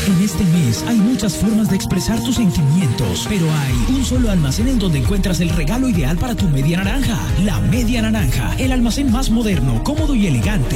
En este mes hay muchas formas de expresar tus sentimientos, pero hay un solo almacén en donde encuentras el regalo ideal para tu media naranja. La Media Naranja, el almacén más moderno, cómodo y elegante.